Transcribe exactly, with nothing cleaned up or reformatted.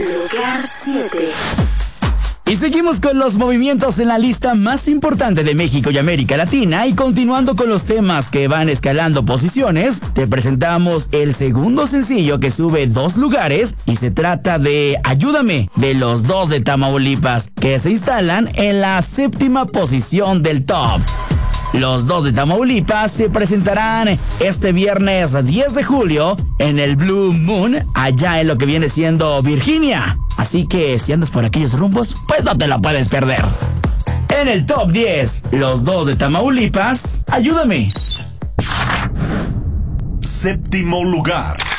Lugar siete. Y seguimos con los movimientos en la lista más importante de México y América Latina, y continuando con los temas que van escalando posiciones, te presentamos el segundo sencillo que sube dos lugares, y se trata de Ayúdame, de Los Dos de Tamaulipas, que se instalan en la séptima posición del top. Los Dos de Tamaulipas se presentarán este viernes diez de julio en el Blue Moon, allá en lo que viene siendo Virginia. Así que si andas por aquellos rumbos, pues no te la puedes perder. En el top diez, Los Dos de Tamaulipas, Ayúdame. Séptimo lugar.